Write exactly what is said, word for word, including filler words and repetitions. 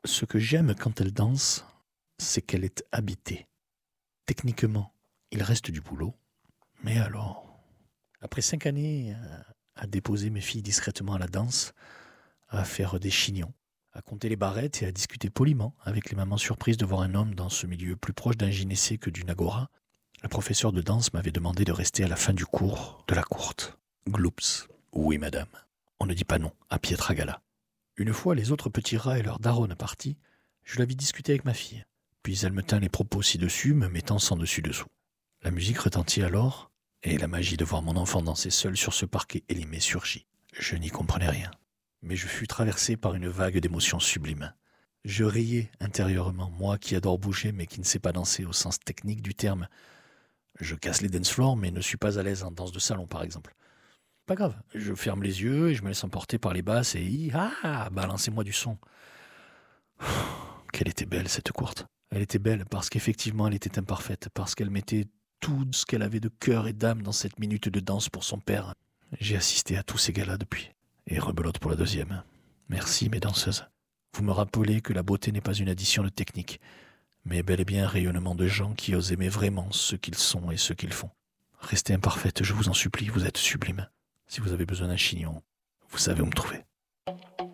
Ce que j'aime quand elle danse, c'est qu'elle est habitée. Techniquement, il reste du boulot, mais alors, après cinq années à, à déposer mes filles discrètement à la danse, à faire des chignons, à compter les barrettes et à discuter poliment avec les mamans surprises de voir un homme dans ce milieu plus proche d'un gynécée que d'une agora, la professeure de danse m'avait demandé de rester à la fin du cours de la courte. Gloops. Oui, madame. On ne dit pas non à Pietragala. Une fois les autres petits rats et leur daronne partis, je la vis discuter avec ma fille. Puis elle me tint les propos ci-dessus, me mettant sans dessus-dessous. La musique retentit alors, et la magie de voir mon enfant danser seul sur ce parquet élimé surgit. Je n'y comprenais rien. Mais je fus traversé par une vague d'émotions sublimes. Je riais intérieurement, moi qui adore bouger mais qui ne sais pas danser au sens technique du terme. Je casse les dance floors mais ne suis pas à l'aise en danse de salon par exemple. Pas grave, je ferme les yeux et je me laisse emporter par les basses et ah, balancez-moi du son. Qu'elle était belle cette courte. Elle était belle parce qu'effectivement elle était imparfaite, parce qu'elle mettait tout ce qu'elle avait de cœur et d'âme dans cette minute de danse pour son père. J'ai assisté à tous ces galas depuis. Et rebelote pour la deuxième. Merci mes danseuses. Vous me rappelez que la beauté n'est pas une addition de technique, mais bel et bien un rayonnement de gens qui osent aimer vraiment ce qu'ils sont et ce qu'ils font. Restez imparfaite, je vous en supplie, vous êtes sublime. Si vous avez besoin d'un chignon, vous savez où me trouver.